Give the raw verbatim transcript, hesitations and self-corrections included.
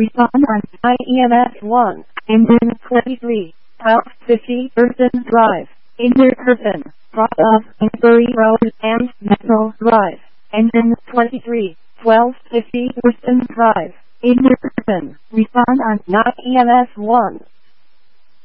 Respond on I E M S one. Engine twenty-three. House fifty Person Drive. Injured person. Drop off Inquiry Road and Metro Drive. Engine twenty-three. twelve fifty Person Drive. Injured person. Respond on I E M S one.